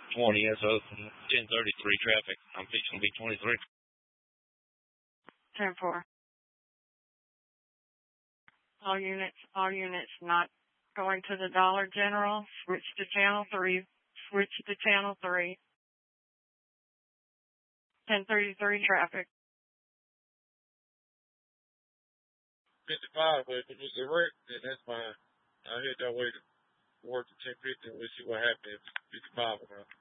20 as of 10:33 traffic. I'm fixing to be 23. 10-4. All units not going to the Dollar General. Switch to channel 3. Switch to channel 3. 10:33 traffic. 55, but if it's direct, then that's fine. I'll head that way towards the 1050 and we'll see what happens if 55 around.